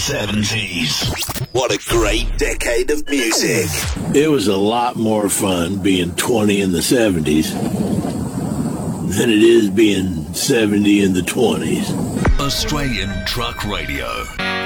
70s. What a great decade of music. It was a lot more fun being 20 in the 70s than it is being 70 in the 20s. Australian Truck Radio.